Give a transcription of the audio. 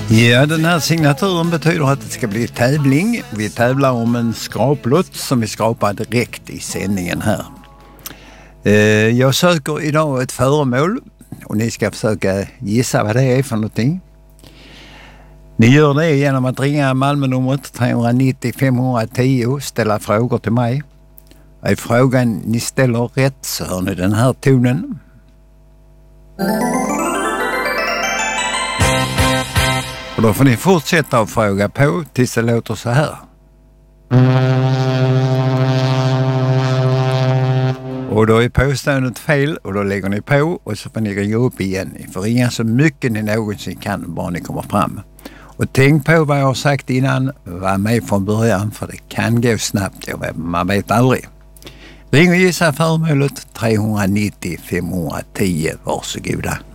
Ja, den här signaturen betyder att det ska bli tävling. Vi tävlar om en skraplott som vi skrapar direkt i sändningen här. Jag söker idag ett föremål och ni ska försöka gissa vad det är för någonting. Ni gör det genom att ringa Malmönumret 390 510, ställa frågor till mig. Är frågan ni ställer rätt så hör ni den här tonen. Och då får ni fortsätta att fråga på tills det låter så här. Och då är påståendet fel och då lägger ni på och så får ni ringa upp igen. Ni får ringa så mycket ni någonsin kan bara ni kommer fram. Och tänk på vad jag har sagt innan, var med från början för det kan gå snabbt, man vet aldrig. Ring och gissa föremålet 390 510, varsågoda.